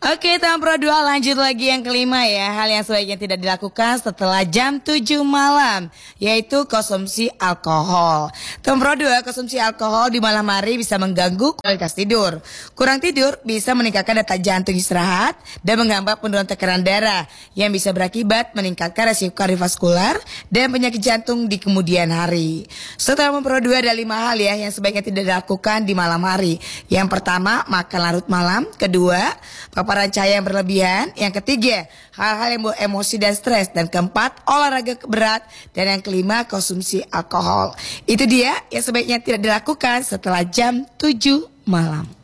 Oke, Tempro 2 lanjut lagi yang kelima ya. Hal yang sebaiknya tidak dilakukan setelah jam 7 malam, yaitu konsumsi alkohol. Tempro 2, konsumsi alkohol di malam hari bisa mengganggu kualitas tidur. Kurang tidur bisa meningkatkan detak jantung istirahat dan menghambat penurunan tekanan darah yang bisa berakibat meningkatkan resiko kardiovaskular dan penyakit jantung di kemudian hari. Setelah Tempro 2 ada 5 hal ya yang sebaiknya tidak dilakukan di malam hari. Yang pertama, makan larut malam. Kedua, paparan cahaya yang berlebihan. Yang ketiga, hal-hal yang membawa emosi dan stres. Dan keempat, olahraga berat. Dan yang kelima, konsumsi alkohol. Itu dia yang sebaiknya tidak dilakukan setelah jam 7 malam.